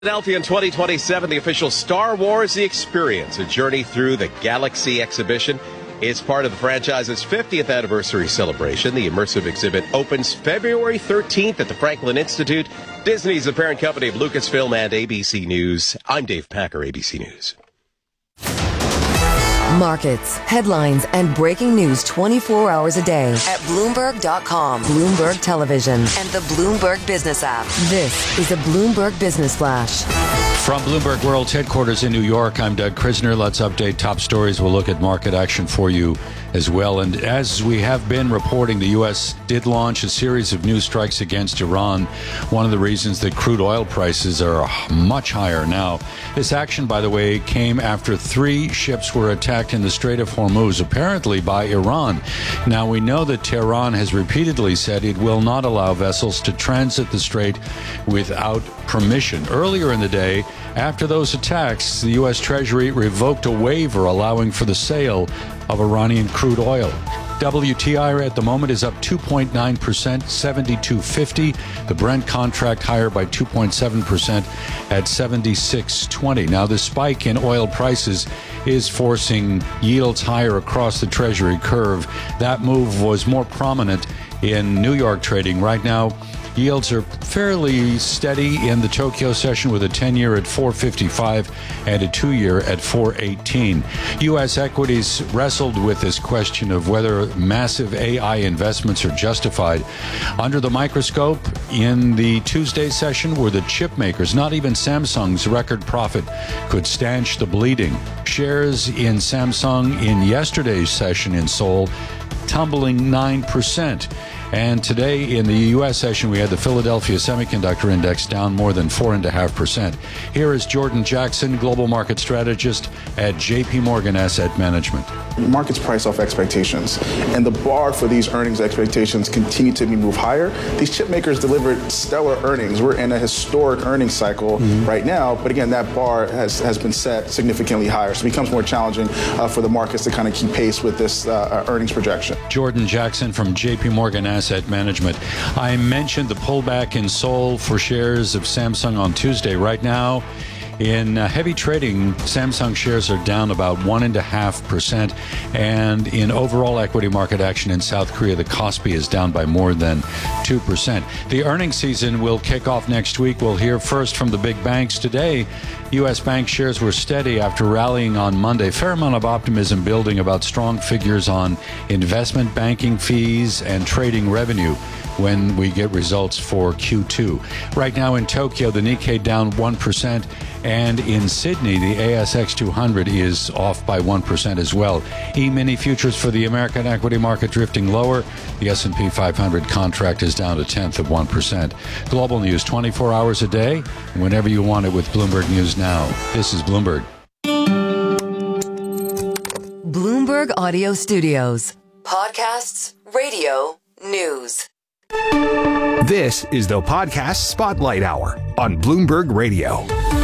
Philadelphia in 2027, the official Star Wars The Experience, a journey through the galaxy exhibition. It's part of the franchise's 50th anniversary celebration. The immersive exhibit opens February 13th at the Franklin Institute. Disney's the parent company of Lucasfilm and ABC News. I'm Dave Packer, ABC News. Markets, headlines, and breaking news 24 hours a day at Bloomberg.com, Bloomberg Television, and the Bloomberg Business app. This is a Bloomberg Business Flash. From Bloomberg World's headquarters in New York, I'm Doug Krisner. Let's update top stories. We'll look at market action for you as well. And as we have been reporting, the U.S. did launch a series of new strikes against Iran. One of the reasons that crude oil prices are much higher now. This action, by the way, came after 3 ships were attacked in the Strait of Hormuz, apparently by Iran. Now, we know that Tehran has repeatedly said it will not allow vessels to transit the strait without permission. Earlier in the day, after those attacks, the U.S. Treasury revoked a waiver allowing for the sale of Iranian crude oil. WTI at the moment is up 2.9%, $72.50. The Brent contract higher by 2.7% at $76.20. Now, the spike in oil prices is forcing yields higher across the Treasury curve. That move was more prominent in New York trading. Right now, yields are fairly steady in the Tokyo session with a 10-year at 4.55 and a 2-year at 4.18. U.S. equities wrestled with this question of whether massive AI investments are justified. Under the microscope in the Tuesday session were the chip makers. Not even Samsung's record profit could stanch the bleeding. Shares in Samsung in yesterday's session in Seoul tumbling 9%. And today in the U.S. session, we had the Philadelphia Semiconductor Index down more than 4.5%. Here is Jordan Jackson, global market strategist at J.P. Morgan Asset Management. Markets price off expectations, and the bar for these earnings expectations continue to move higher. These chip makers delivered stellar earnings. We're in a historic earnings cycle right now, but again, that bar has been set significantly higher, so it becomes more challenging for the markets to kind of keep pace with this earnings projection. Jordan Jackson from J.P. Morgan Asset Management. I mentioned the pullback in Seoul for shares of Samsung on Tuesday. Right now, in heavy trading, Samsung shares are down about 1.5%. And in overall equity market action in South Korea, the Kospi is down by more than 2%. The earnings season will kick off next week. We'll hear first from the big banks today. U.S. bank shares were steady after rallying on Monday. Fair amount of optimism building about strong figures on investment banking fees and trading revenue when we get results for Q2. Right now in Tokyo, the Nikkei down 1%, and in Sydney, the ASX 200 is off by 1% as well. E-mini futures for the American equity market drifting lower. The S&P 500 contract is down 0.1%. Global news 24 hours a day, whenever you want it with Bloomberg News Now. This is Bloomberg. Bloomberg Audio Studios. Podcasts, radio, news. This is the Podcast Spotlight Hour on Bloomberg Radio.